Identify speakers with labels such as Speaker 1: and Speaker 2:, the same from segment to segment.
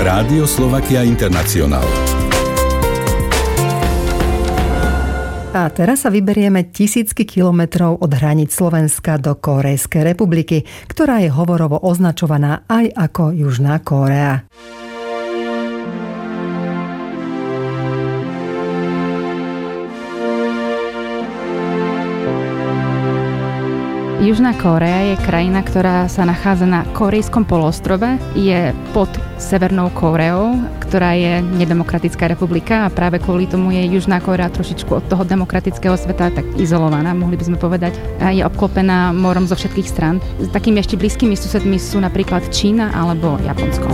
Speaker 1: Rádio Slovakia International.
Speaker 2: A teraz sa vyberieme tisícky kilometrov od hraníc Slovenska do Kórejskej republiky, ktorá je hovorovo označovaná aj ako Južná Kórea.
Speaker 3: Južná Kórea je krajina, ktorá sa nachádza na Kórejskom poloostrove. Je pod Severnou Kóreou, ktorá je nedemokratická republika a práve kvôli tomu je Južná Kórea trošičku od toho demokratického sveta tak izolovaná, mohli by sme povedať. A je obklopená morom zo všetkých strán. Takými ešte blízkymi susedmi sú napríklad Čína alebo Japonsko.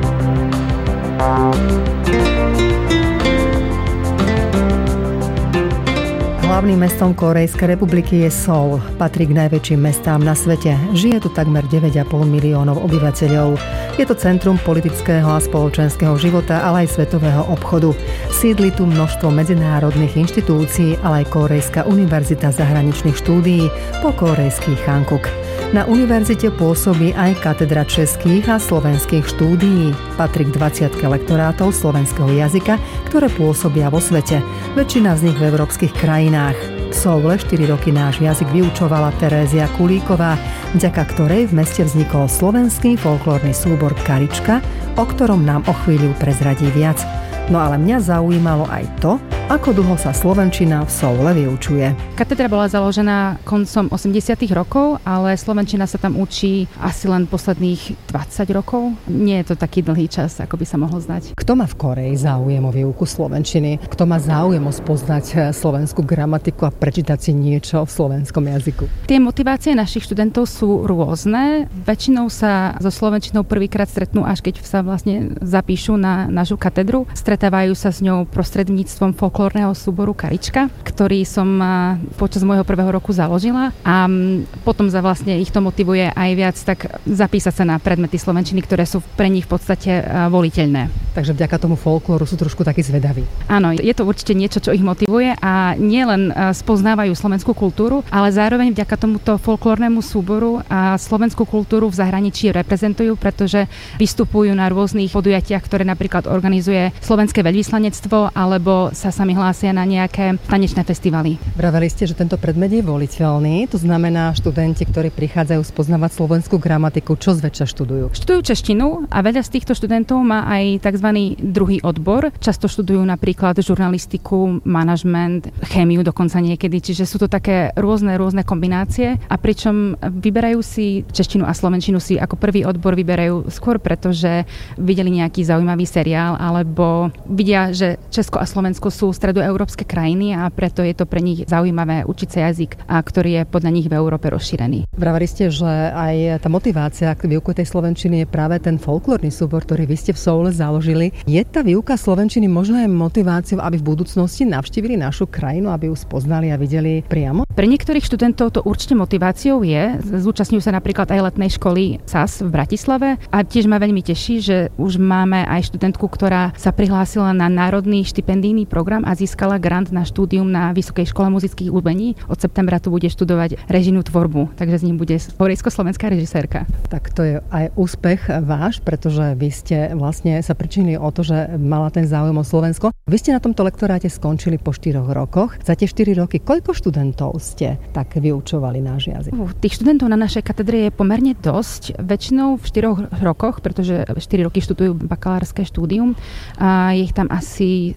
Speaker 2: Hlavným mestom Kórejskej republiky je Seoul. Patrí k najväčším mestám na svete. Žije tu takmer 9,5 miliónov obyvateľov. Je to centrum politického a spoločenského života, ale aj svetového obchodu. Sídli tu množstvo medzinárodných inštitúcií, ale aj Kórejská univerzita zahraničných štúdií po kórejský Hankuk. Na univerzite pôsobí aj katedra českých a slovenských štúdií. Patrí k 20 lektorátov slovenského jazyka, ktoré pôsobia vo svete. Väčšina z nich v európskych krajinách. V Soule 4 roky náš jazyk vyučovala Terézia Kulíková, vďaka ktorej v meste vznikol slovenský folklórny súbor Karička, o ktorom nám o chvíľu prezradí viac. No ale mňa zaujímalo aj to, ako dlho sa slovenčina v Soule vyučuje.
Speaker 3: Katedra bola založená koncom 80. rokov, ale slovenčina sa tam učí asi len posledných 20 rokov. Nie je to taký dlhý čas, ako by sa mohlo zdať.
Speaker 2: Kto má v Kórei záujem o výuku slovenčiny? Kto má záujem o spoznať slovenskú gramatiku a prečítať si niečo v slovenskom jazyku?
Speaker 3: Tie motivácie našich študentov sú rôzne. Väčšinou sa so slovenčinou prvýkrát stretnú, až keď sa vlastne zapíšu na našu katedru. Stretávajú sa s ňou prostredníctvom folklórneho súboru Karička, ktorý som počas môjho prvého roku založila a potom vlastne ich to motivuje aj viac tak zapísať sa na predmety slovenčiny, ktoré sú pre nich v podstate voliteľné.
Speaker 2: Takže vďaka tomu folklóru sú trošku takí zvedaví.
Speaker 3: Áno, je to určite niečo, čo ich motivuje a nielen spoznávajú slovenskú kultúru, ale zároveň vďaka tomuto folklórnemu súboru a slovenskú kultúru v zahraničí reprezentujú, pretože vystupujú na rôznych podujatiach, ktoré napríklad organizuje slovenské veľvyslanectvo alebo sa sami hlásia na nejaké tanečné festivaly.
Speaker 2: Vraveli ste, že tento predmet je voliteľný, to znamená študenti, ktorí prichádzajú spoznávať slovenskú gramatiku, čo zväčša študujú?
Speaker 3: Študujú češtinu a veľa z týchto študentov má aj tzv. Druhý odbor. Často študujú napríklad žurnalistiku, manažment, chémiu dokonca niekedy, čiže sú to také rôzne kombinácie a pričom vyberajú si češtinu a slovenčinu si ako prvý odbor vyberajú skôr preto, že videli nejaký zaujímavý seriál alebo vidia, že Česko a Slovensko sú stredoeurópske krajiny a preto je to pre nich zaujímavé učiť sa jazyk, ktorý je podľa nich v Európe rozšírený.
Speaker 2: Vravali ste, že aj tá motivácia k výuke tej slovenčiny je práve ten folklórny súbor, ktorý vy ste v Soule založili. Je tá výuka slovenčiny možno aj motiváciou, aby v budúcnosti navštívili našu krajinu, aby ju spoznali a videli priamo?
Speaker 3: Pre niektorých študentov to určite motiváciou je. Zúčastňujú sa napríklad aj letnej školy SAS v Bratislave a tiež ma veľmi teší, že už máme aj študentku, ktorá sa prihlásila na národný štipendijný program a získala grant na štúdium na Vysokej škole muzických umení. Od septembra tu bude študovať režijnú tvorbu, takže z ním bude korejsko-slovenská režisérka.
Speaker 2: Tak to je aj úspech váš, pretože vy ste vlastne sa pričinili o to, že mala ten záujem o Slovensko. Vy ste na tomto lektoráte skončili po 4 rokoch. Za tie 4 roky koľko študentov ste tak vyučovali náš jazyk?
Speaker 3: Tých študentov na našej katedre je pomerne dosť. Väčšinou v 4 rokoch, pretože 4 roky študujú bakalárske štúdium a je ich tam asi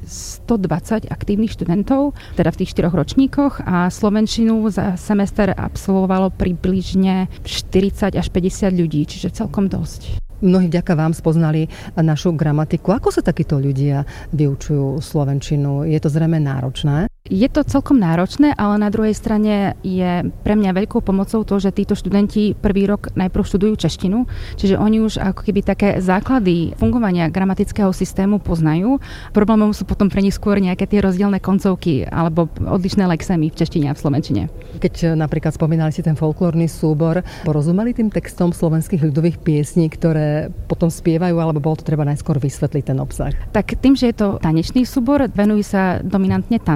Speaker 3: 120 aktívnych študentov, teda v tých 4 ročníkoch a slovenčinu za semester absolvovalo približne 40 až 50 ľudí, čiže celkom dosť.
Speaker 2: Mnohí vďaka vám spoznali našu gramatiku. Ako sa takíto ľudia vyučujú slovenčinu? Je to zrejme náročné?
Speaker 3: Je to celkom náročné, ale na druhej strane je pre mňa veľkou pomocou to, že títo študenti prvý rok najprv študujú češtinu, čiže oni už ako keby také základy fungovania gramatického systému poznajú. Problémom sú potom pre nich skôr nejaké tie rozdielne koncovky alebo odlišné lexémy v češtine a v slovenčine. Keď
Speaker 2: napríklad spomínali si ten folklórny súbor, porozumeli tým textom slovenských ľudových piesní, ktoré potom spievajú, alebo bolo to treba najskôr vysvetliť ten obsah?
Speaker 3: Tak tým, že je to tanečný súbor, venujú sa dominantne tancu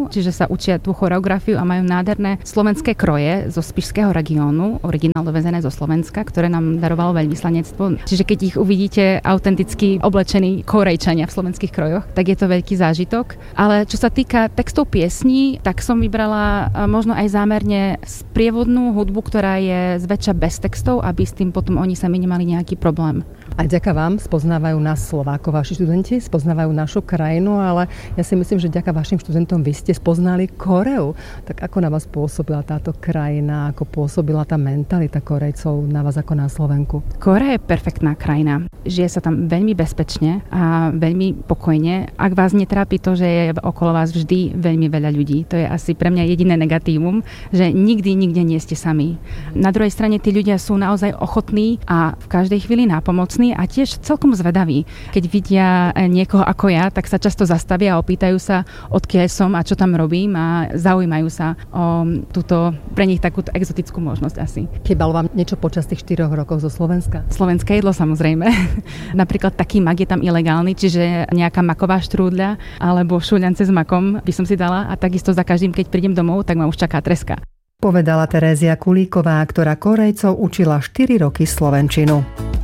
Speaker 3: Slovensku, čiže sa učia tú choreografiu a majú nádherné slovenské kroje zo spišského regiónu, originál dovezené zo Slovenska, ktoré nám darovalo veľvyslanectvo. Čiže keď ich uvidíte autenticky oblečení Kórejčania v slovenských krojoch, tak je to veľký zážitok. Ale čo sa týka textov piesní, tak som vybrala možno aj zámerne sprievodnú hudbu, ktorá je zväčša bez textov, aby s tým potom oni sami nemali nejaký problém.
Speaker 2: Aj vďaka vám spoznávajú nás Slovákov, vaši študenti, spoznávajú našu krajinu, ale ja si myslím, že vďaka vašim študentom vy ste spoznali Kóreu. Tak ako na vás pôsobila táto krajina, ako pôsobila tá mentalita Kórejcov na vás ako na Slovenku?
Speaker 3: Kórea je perfektná krajina. Žije sa tam veľmi bezpečne a veľmi pokojne. Ak vás netrápi to, že je okolo vás vždy veľmi veľa ľudí, to je asi pre mňa jediné negatívum, že nikde nie ste sami. Na druhej strane tí ľudia sú naozaj ochotní a v každej chvíli nápomocní a tiež celkom zvedaví. Keď vidia niekoho ako ja, tak sa často zastavia a opýtajú sa, odkiaľ som a čo tam robím a zaujímajú sa o túto, pre nich takúto exotickú možnosť asi.
Speaker 2: Chýbalo vám niečo počas tých 4 rokov zo Slovenska?
Speaker 3: Slovenské jedlo samozrejme. Napríklad taký mak je tam ilegálny, čiže nejaká maková štrúdľa alebo šuľance s makom by som si dala a takisto za každým, keď prídem domov, tak ma už čaká treska.
Speaker 2: Povedala Terézia Kulíková, ktorá Kórejcov učila 4 roky slovenčinu.